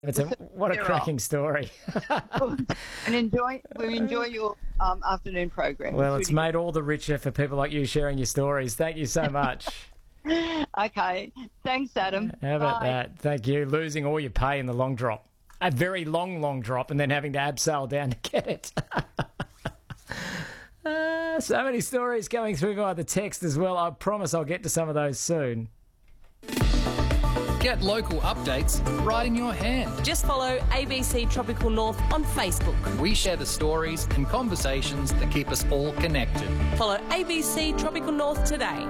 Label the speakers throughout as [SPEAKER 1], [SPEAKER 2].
[SPEAKER 1] What a cracking story.
[SPEAKER 2] And we enjoy your afternoon program.
[SPEAKER 1] Well, it's made all the richer for people like you sharing your stories. Thank you so much.
[SPEAKER 2] Okay. Thanks, Adam.
[SPEAKER 1] How about that? Thank you. Losing all your pay in the long drop. A very long drop, and then having to abseil down to get it. So many stories coming through via the text as well. I promise I'll get to some of those soon.
[SPEAKER 3] Get local updates right in your hand.
[SPEAKER 4] Just follow ABC Tropical North on Facebook.
[SPEAKER 3] We share the stories and conversations that keep us all connected.
[SPEAKER 4] Follow ABC Tropical North today.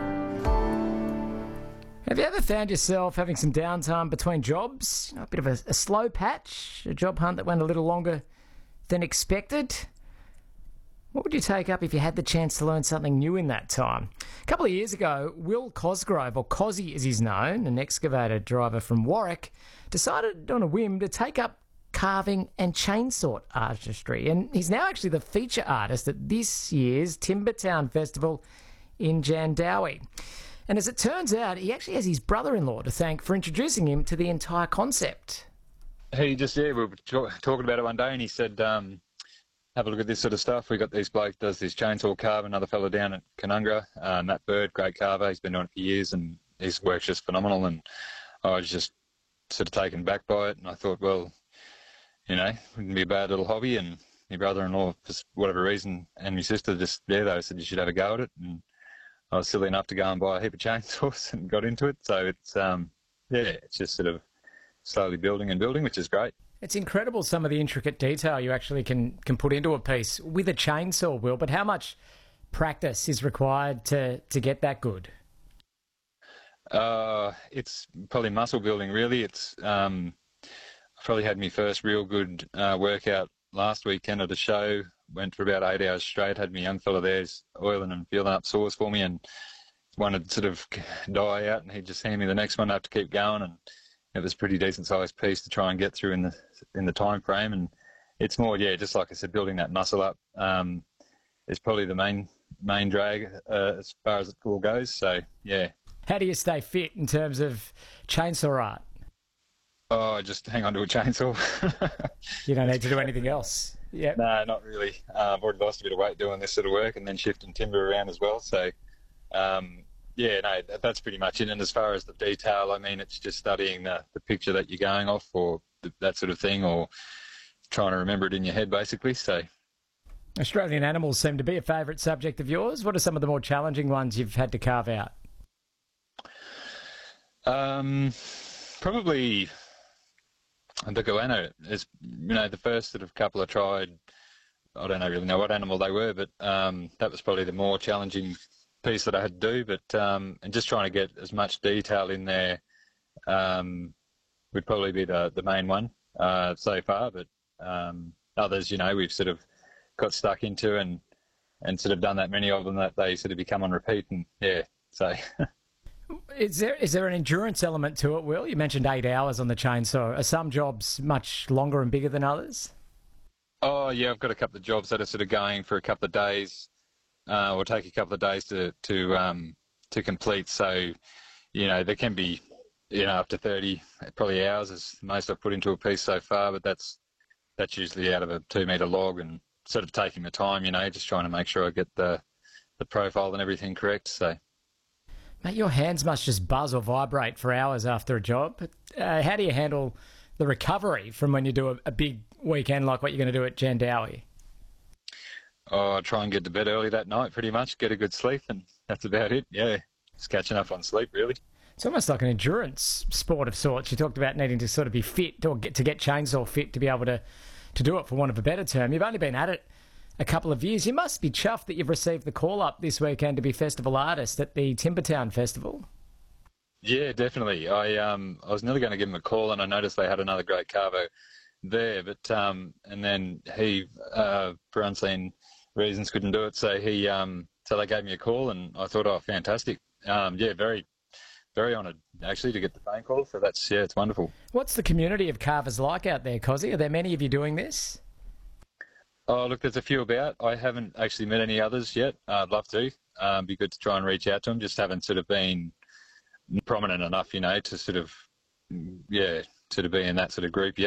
[SPEAKER 1] Have you ever found yourself having some downtime between jobs? A bit of a slow patch, a job hunt that went a little longer than expected? What would you take up if you had the chance to learn something new in that time? A couple of years ago, Will Cosgrove, or Cozzy as he's known, an excavator driver from Warwick, decided on a whim to take up carving and chainsaw artistry. And he's now actually the feature artist at this year's Timbertown Festival in Jandowae. And as it turns out, he actually has his brother-in-law to thank for introducing him to the entire concept.
[SPEAKER 5] We were talking about it one day and he said, have a look at this sort of stuff. We got this bloke does this chainsaw carve, another fella down at Canungra, Matt Bird, great carver. He's been doing it for years and his work's just phenomenal. And I was just sort of taken back by it. And I thought, well, wouldn't be a bad little hobby. And my brother-in-law, for whatever reason, and my sister they said you should have a go at it. And I was silly enough to go and buy a heap of chainsaws and got into it. So it's, it's just sort of slowly building, which is great.
[SPEAKER 1] It's incredible some of the intricate detail you actually can put into a piece with a chainsaw, Will, but how much practice is required to get that good?
[SPEAKER 5] It's probably muscle building, really. It's I probably had my first real good workout last weekend at a show. Went for about 8 hours straight, had my young fella there oiling and feeling up saws for me, and one would sort of die out and he'd just hand me the next one. I have to keep going, and it was a pretty decent sized piece to try and get through in the time frame. And it's more, just like I said, building that muscle up is probably the main drag as far as it all goes. So, yeah.
[SPEAKER 1] How do you stay fit in terms of chainsaw art?
[SPEAKER 5] Oh, just hang on to a chainsaw.
[SPEAKER 1] You don't need to do anything else. Yeah.
[SPEAKER 5] No, not really. I've already lost a bit of weight doing this sort of work and then shifting timber around as well. So, that's pretty much it. And as far as the detail, I mean, it's just studying the picture that you're going off or that sort of thing, or trying to remember it in your head, basically. So,
[SPEAKER 1] Australian animals seem to be a favourite subject of yours. What are some of the more challenging ones you've had to carve out?
[SPEAKER 5] Probably the goanna is, the first sort of couple I tried. I don't really know what animal they were, but that was probably the more challenging piece that I had to do. But and just trying to get as much detail in there would probably be the main one so far. But others, we've sort of got stuck into and sort of done that many of them that they sort of become on repeat. And so.
[SPEAKER 1] Is there an endurance element to it, Will? You mentioned 8 hours on the chainsaw. Are some jobs much longer and bigger than others?
[SPEAKER 5] Oh, yeah, I've got a couple of jobs that are sort of going for a couple of days, or take a couple of days to complete. So, there can be, up to 30 probably hours is the most I've put into a piece so far, but that's usually out of a 2 metre log and sort of taking the time, just trying to make sure I get the profile and everything correct. So.
[SPEAKER 1] Mate, your hands must just buzz or vibrate for hours after a job. How do you handle the recovery from when you do a big weekend like what you're going to do at Jandowae?
[SPEAKER 5] Oh, I try and get to bed early that night, pretty much, get a good sleep, and that's about it. Yeah, just catching up on sleep, really.
[SPEAKER 1] It's almost like an endurance sport of sorts. You talked about needing to sort of be fit to get chainsaw fit to be able to do it, for want of a better term. You've only been at it a couple of years. You must be chuffed that you've received the call-up this weekend to be festival artist at the Timbertown Festival.
[SPEAKER 5] Yeah, definitely. I was nearly going to give him a call, and I noticed they had another great carvo there, but and then he, for unseen reasons, couldn't do it, so so they gave me a call, and I thought, oh, fantastic. Very, very honoured actually to get the phone call. So it's wonderful.
[SPEAKER 1] What's the community of carvers like out there, Cozzy? Are there many of you doing this?
[SPEAKER 5] Oh, look, there's a few about. I haven't actually met any others yet. I'd love to. Be good to try and reach out to them. Just haven't sort of been prominent enough, to sort of be in that sort of group yet.